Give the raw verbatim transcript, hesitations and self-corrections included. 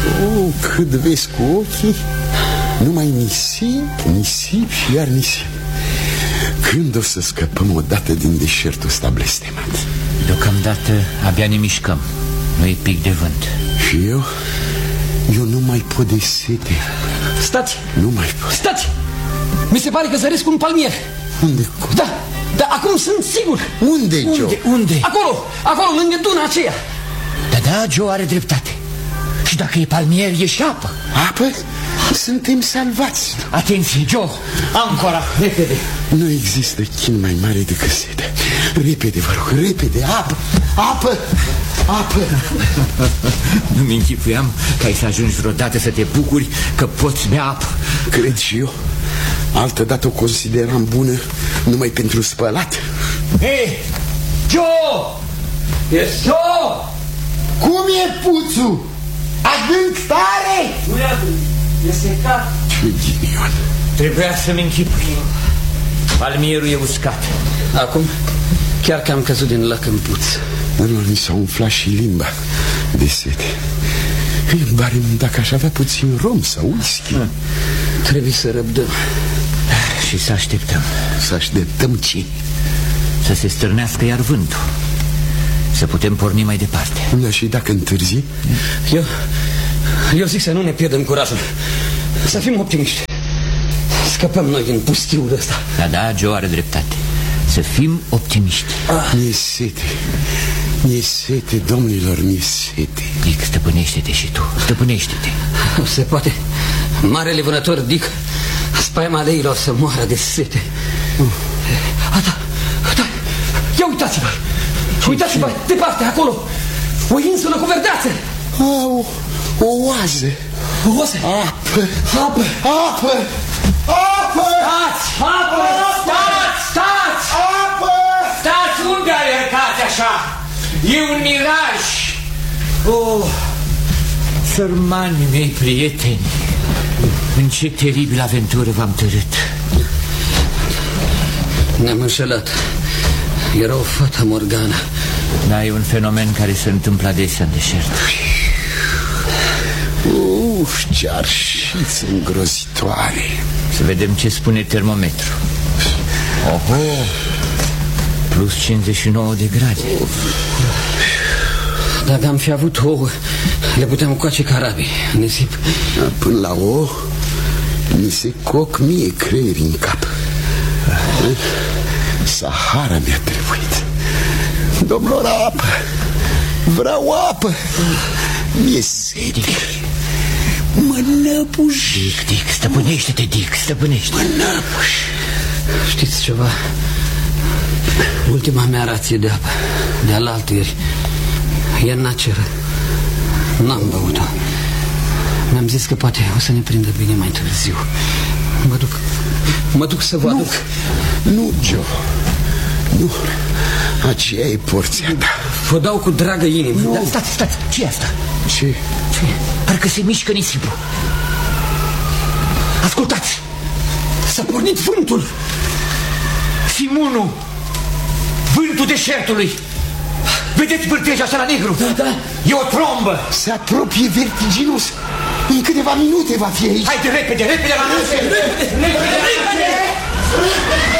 Oh, cât vezi cu ochii, numai nisip, nisip și iar nisip. Când o să scăpăm odată din deșertul ăsta blestemat? Deocamdată abia ne mișcăm. Nu-i pic de vânt. Și eu? Eu nu mai pot de sete. Stați! Nu mai pot. Stați! Mi se pare că zăresc un palmier. Unde? Da, da, acum sunt sigur. Unde, Joe? Unde? Unde? Acolo, acolo, lângă duna aceea. Da, da, Joe are dreptate. Și dacă e palmier, e și apă. Apă? Suntem salvați. Atenție, Joe, ancora, repede. Nu există chin mai mare decât sete. Repede, vă rog, repede, apă, apă, apă. Nu-mi închipuiam că ai să ajungi vreodată să te bucuri că poți bea apă. Cred și eu. Altădată o consideram bună numai pentru spălat. Hei, Joe! Yes. Joe! Cum e puțul? Adânc tare? Nu e adânc, e secat. Ce ghinion. Trebuia să-mi închipui. Palmierul e uscat. Acum chiar că am căzut din lac în puț. Dar nu, mi s-a umflat și limba de sete. Bare dacă aș avea puțin rom sau whisky. hmm. Trebuie să răbdăm. Și să așteptăm. Să așteptăm ce? Să se stârnească iar vântul. Să putem porni mai departe. Da, și dacă întârzi? Eu, eu zic să nu ne pierdem curajul. Să fim optimiști. Scăpăm noi din pustiul ăsta. Da, da, Joe are dreptate. Să fim optimiști. ah. Mi-e sete. Mi-e sete, domnilor, mi-e sete. Dick, stăpânește-te și tu. Stăpânește-te. Se poate. Marele vânător Dick spaima leilor o să moară de sete. uh. A, da, da. Ia uitați-vă. Uitați-vă, departe, acolo. O insulă cu verdeață. Au, o oază. O oază? Apă. Apă. Apă. Apă. Stați! Apă! Stați! Stați! Apă. Stați! Unde alergați așa? E un miraj. Oh, sărmani mei prieteni, în ce teribilă aventură v-am târât. Ne-am înșelat. Era o fată Morgana. Da, e un fenomen care se întâmplă adesea în deșert. Uf, ce arșiță îngrozitoare. Să vedem ce spune termometru. Oho, plus cincizeci și nouă de grade. Dacă am fi avut ouă, le puteam coace carabii în nisip. Până la ouă, mi se coc mie creieri în cap. Sahara mi-a trebuit. Domnul, apă. Vreau apă. Mi-e sete. Mă năbuș. Dick, Dick, stăpânește-te, Dick, stăpânește. Mă năbuș. Știți ceva? Ultima mea rație de apă de alaltăieri e în naceră. N-am băut-o. Mi-am zis că poate o să ne prindă bine mai târziu. Mă duc. Mă duc să vă Nu, aduc. nu, Joe. Nu. Aceea e porția ta. Vă dau cu dragă inimă. Da, stați, stați, ce e asta? Ce? Ce? Parcă se mișcă nisipul. Ascultați! S-a pornit vântul. Simonul! Vântul deșertului! Vedeți vârteja așa la negru? Da, da. E o trombă! Se apropie vertiginos. În câteva minute va fi aici. Haide, repede, repede la noi! Repede, repede, repede!